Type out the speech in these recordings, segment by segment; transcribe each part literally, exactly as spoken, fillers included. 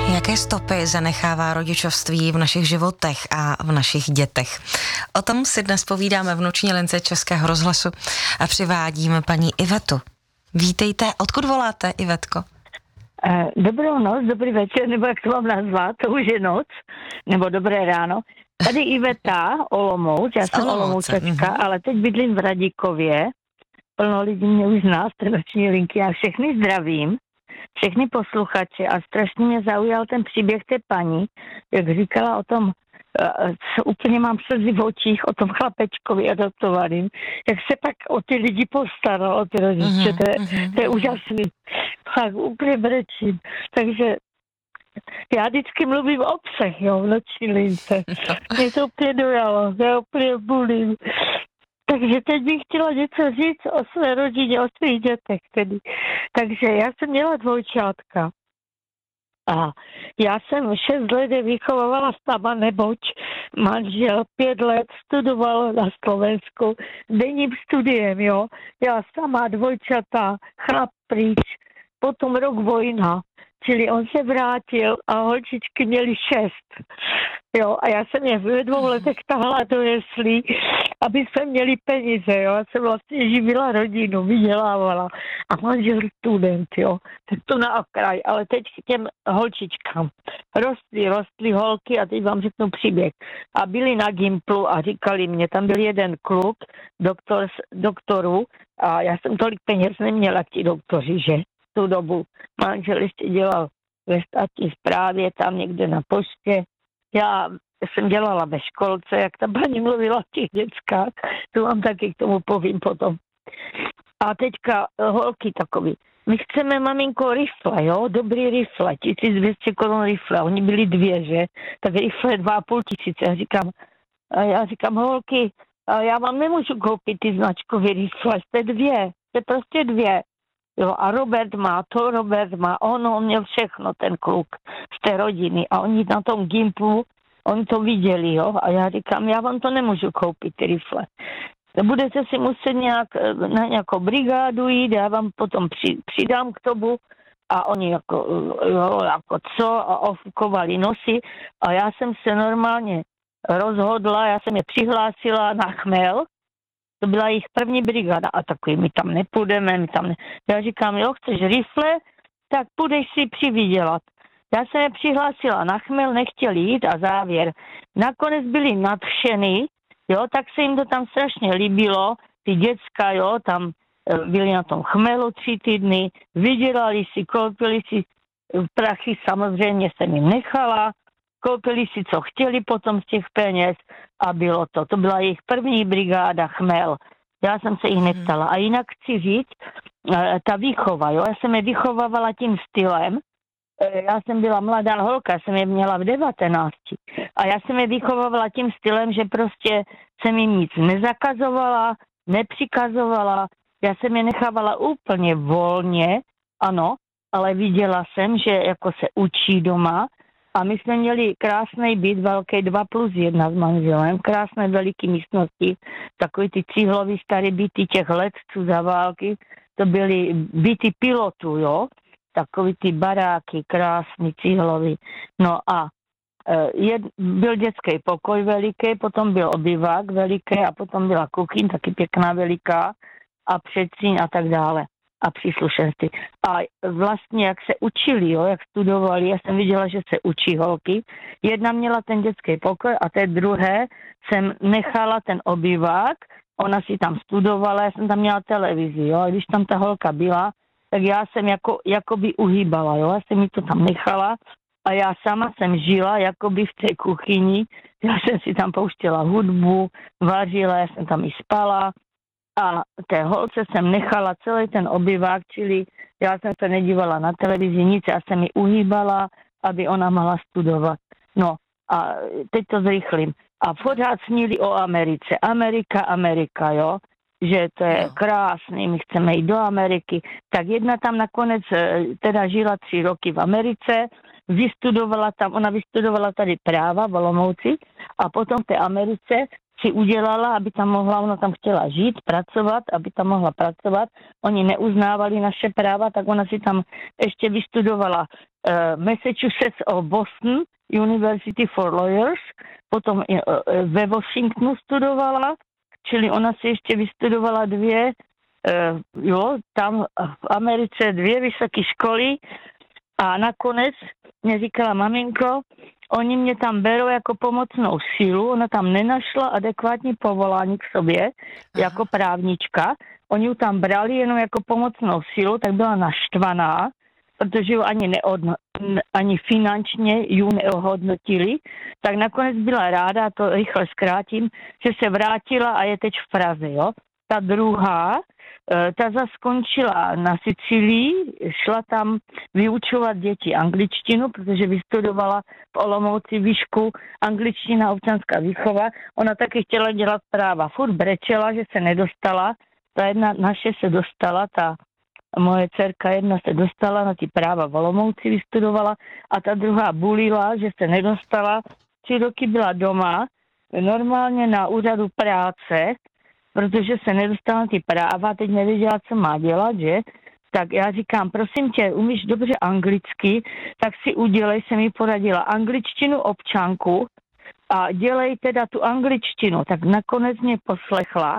Jaké stopy zanechává rodičovství v našich životech a v našich dětech? O tom si dnes povídáme v noční lince Českého rozhlasu a přivádíme paní Ivetu. Vítejte, odkud voláte, Ivetko? Dobrou noc, dobrý večer, nebo jak to mám nazvat, to už je noc, nebo dobré ráno. Tady Iveta, Olomouc, já jsem Olomoučačka, mm-hmm. ale teď bydlím v Radíkově. Plno lidí mě už zná z té noční linky, já všechny zdravím, všechny posluchače a strašně mě zaujal ten příběh té paní, jak říkala o tom, co úplně mám slzy v očích, o tom chlapečkovi adoptovaným, jak se pak o ty lidi postaral, o ty rodiče, mm-hmm, to, je, mm-hmm. to je úžasný. Pak úplně brečím. Takže já vždycky mluvím o psech, jo, v noční lince. Mě to úplně dojalo, já úplně bulím. Takže teď bych chtěla něco říct o své rodině, o svých dětech tedy. Takže já jsem měla dvojčátka. A já jsem šest let je vychovávala sama, neboť manžel pět let studoval na Slovensku denním studiem, jo. Já sama dvojčata, chlap pryč, potom rok vojna. Čili on se vrátil a holčičky měly šest. Jo, a já jsem je ve dvou letech tahla do jeslí, aby jsme měli peníze, jo. Já jsem vlastně živila rodinu, vydělávala. A manžel student, jo. Tak to na okraj, ale teď k těm holčičkám. Rostly, rostly holky a teď vám řeknu příběh. A byli na Gimplu a říkali mě, tam byl jeden kluk, doktor, doktorů, a já jsem tolik peněz neměla k ti doktoři, že? Tu dobu manžel ještě dělal ve státní správě, tam někde na poště. Já jsem dělala ve školce, jak ta paní mluvila v těch dětskách, to vám taky k tomu povím potom. A teďka holky takový, my chceme, maminko, rifle, jo, dobrý rifle, tisíc dvě stě korun rifle, oni byli dvě, že, tak rifle dva a půl tisíce, já říkám, a já říkám, holky, a já vám nemůžu koupit ty značkové rifle, jste dvě, jste prostě dvě. Jo, a Robert má to, Robert má ono, on měl všechno, ten kluk z té rodiny. A oni na tom Gimplu, oni to viděli, jo. A já říkám, já vám to nemůžu koupit, ty rifle. Budete si muset nějak, na nějakou brigádu jít, já vám potom při, přidám k tomu. A oni jako, jo, jako co, a ofukovali nosy. A já jsem se normálně rozhodla, já jsem je přihlásila na chmel. To byla jejich první brigáda a takový, my tam nepůjdeme, my tam ne... Já říkám, jo, chceš rifle, tak půjdeš si přivydělat. Já jsem je přihlásila na chmel, nechtěli jít a závěr. Nakonec byli nadšený, jo, tak se jim to tam strašně líbilo, ty děcka, jo, tam byli na tom chmelu tři týdny, vydělali si, koupili si prachy, samozřejmě jsem jim nechala, koupili si, co chtěli potom z těch peněz a bylo to. To byla jejich první brigáda chmel. Já jsem se jich neptala. A jinak chci říct, ta výchova, jo, já jsem je vychovávala tím stylem. Já jsem byla mladá holka, jsem je měla v devatenácti. A já jsem je vychovávala tím stylem, že prostě jsem jim nic nezakazovala, nepřikazovala. Já jsem je nechávala úplně volně, ano, ale viděla jsem, že jako se učí doma. A my jsme měli krásný byt, velký dva plus jedna s manželem, krásné veliký místnosti, takový ty cihlový starý byty těch letců za války, to byly byty pilotů, jo, takový ty baráky, krásný cihlový. No a je, byl dětský pokoj veliký, potom byl obyvák veliký a potom byla kuchyň, taky pěkná veliká a předsíň a tak dále. A příslušenství. A vlastně, jak se učili, jo, jak studovali, já jsem viděla, že se učí holky. Jedna měla ten dětský pokoj a té druhé jsem nechala ten obyvák, ona si tam studovala, já jsem tam měla televizi, jo, a když tam ta holka byla, tak já jsem jako, jakoby uhýbala, jo, já jsem mi to tam nechala a já sama jsem žila jakoby v té kuchyni, já jsem si tam pouštěla hudbu, vařila, já jsem tam i spala, a té holce jsem nechala celý ten obyvák, čili já jsem se nedívala na televizi, nic, já jsem ji uhýbala, aby ona mohla studovat. No a teď to zrychlím. A pořád snili o Americe. Amerika, Amerika, jo, že to je krásný, my chceme jít do Ameriky. Tak jedna tam nakonec teda žila tři roky v Americe, vystudovala tam, ona vystudovala tady práva v Olomouci a potom v té Americe si udělala, aby tam mohla, ona tam chtěla žít, pracovat, aby tam mohla pracovat. Oni neuznávali naše práva, tak ona si tam ještě vystudovala Massachusetts o Boston University for Lawyers, potom ve Washingtonu studovala, čili ona si ještě vystudovala dvě, jo, tam v Americe dvě vysoké školy a nakonec mě říkala, maminko, oni mě tam berou jako pomocnou sílu, ona tam nenašla adekvátní povolání k sobě jako právnička, oni ju tam brali jenom jako pomocnou sílu, tak byla naštvaná, protože ju ani, neodno, ani finančně ju neohodnotili, tak nakonec byla ráda, to rychle zkrátím, že se vrátila a je teď v Praze, jo. Ta druhá, ta zase skončila na Sicílii, šla tam vyučovat děti angličtinu, protože vystudovala v Olomouci výšku angličtina a občanská výchova. Ona taky chtěla dělat práva, furt brečela, že se nedostala, ta jedna naše se dostala, ta moje dcerka jedna se dostala na ty práva v Olomouci, vystudovala a ta druhá bulila, že se nedostala. Tři roky byla doma, normálně na úřadu práce, protože se nedostala na ty práva, teď nevěděla, co má dělat, že? Tak já říkám, prosím tě, umíš dobře anglicky, tak si udělej, se mi poradila angličtinu občanku a dělej teda tu angličtinu. Tak nakonec mě poslechla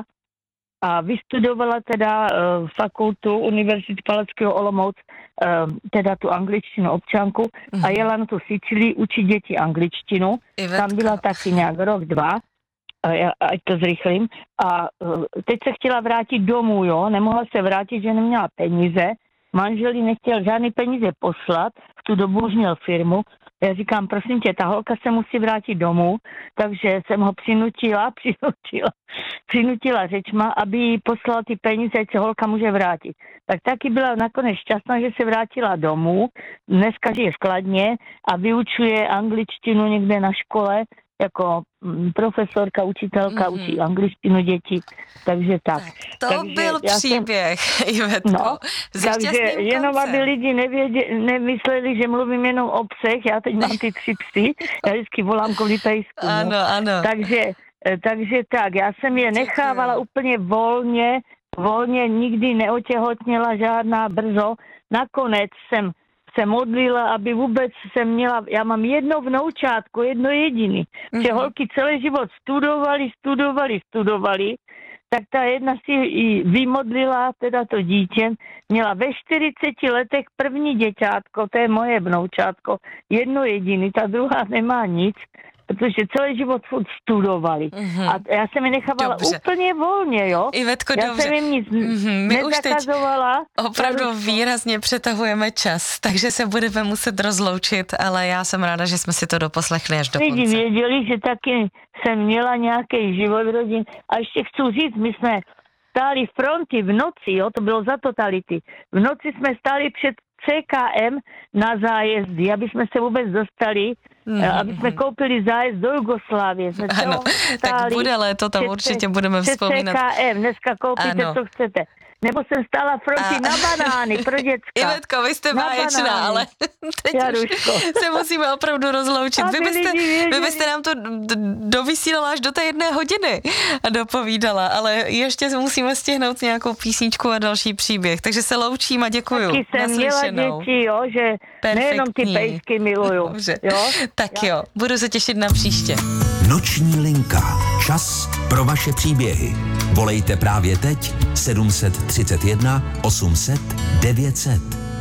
a vystudovala teda uh, fakultu Univerzity Palackého Olomouc, uh, teda tu angličtinu občanku mm-hmm. a jela na tu Sicílii učit děti angličtinu. Ivetka. Tam byla taky nějak rok, dva, uh, ať to zrychlím. A uh, teď se chtěla vrátit domů, jo, nemohla se vrátit, že neměla peníze. Manžel jí nechtěl žádný peníze poslat, v tu dobu už měl firmu. Já říkám, prosím tě, ta holka se musí vrátit domů, takže jsem ho přinutila, přinutila, přinutila řečma, aby jí poslala ty peníze, ať se holka může vrátit. Tak taky byla nakonec šťastná, že se vrátila domů, dneska žije v Kladně a vyučuje angličtinu někde na škole, jako profesorka, učitelka, mm-hmm. učí angličtinu děti, takže tak. To takže byl příběh, jsem, Ivetko. No, takže jenom, aby lidi nevěděli, nemysleli, že mluvím jenom o psech, já teď mám ty tři psy, já vždycky volám kvůli pejsku. Ano, no. ano. Takže, takže tak, já jsem je nechávala Děkuji. úplně volně, volně, nikdy neotěhotněla žádná brzo. Nakonec jsem se modlila, aby vůbec jsem měla, já mám jedno vnoučátko, jedno jediný, mm-hmm. že holky celý život studovali, studovali, studovali, tak ta jedna si i vymodlila, teda to dítě, měla ve čtyřiceti letech první děťátko, to je moje vnoučátko, jedno jediný, ta druhá nemá nic, protože celý život furt studovali. Mm-hmm. A já jsem je nechávala dobře. úplně volně, jo. Ivetko, já dobře. jsem jim nic mm-hmm. My nezakazovala. Už teď opravdu výrazně přetahujeme čas, takže se budeme muset rozloučit, ale já jsem ráda, že jsme si to doposlechli až do konce. Lidi věděli, že taky jsem měla nějaký život rodin. A ještě chci říct, my jsme stáli fronty v noci, jo, to bylo za totality. V noci jsme stáli před C K M na zájezdy, aby jsme se vůbec dostali, mm-hmm. aby jsme koupili zájezd do Jugoslávie. Jsme ano, tak bude léto, tam určitě budeme vzpomínat. C K M, dneska koupíte, ano. co chcete. Nebo jsem stála fronty a... na banány pro děcka. Ivetko, vy jste báječná, ale teď Jaruško. už se musíme opravdu rozloučit. Vy byste, vy byste nám to dovysílala až do té jedné hodiny a dopovídala, ale ještě musíme stihnout nějakou písničku a další příběh. Takže se loučím a děkuju. Taky jsem měla děti, jo, že perfektní. Nejenom ty pejsky miluju. Dobře. Jo? Tak jo, budu se těšit na příště. Noční linka. Čas pro vaše příběhy. Volejte právě teď sedm set třicet jedna osm set devět set.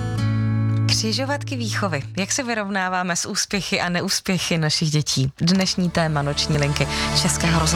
Křižovatky výchovy. Jak se vyrovnáváme s úspěchy a neúspěchy našich dětí? Dnešní téma Noční linky Českého rozhlasu.